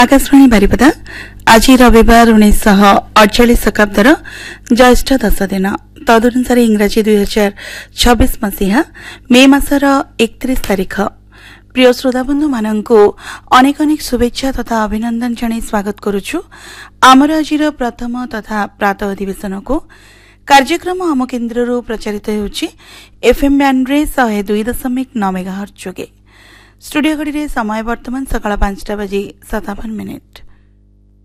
आकाशवाणी बारिपदा आज रविवार 1948 शताब्दीर ज्येष्ठ 10 दिन तदनुसार इंग्राजी 2026 मसीहा मे मासर 31 तारीख। प्रिय श्रोताबंधु मानक अनेक अनेक शुभेच्छा तथा अभिनंदन जणाई स्वागत करुछु आमर आजिर प्रथम तथा प्रातः अधिवेशन को। कार्यक्रम आम केन्द्र प्रचारित होउछि एफएम बैंड रे 102.9 मेगाहर्ट्ज जोगे। स्टूडियो घड़ी रे समय वर्तमान सकाळ 5:57 मिनिट।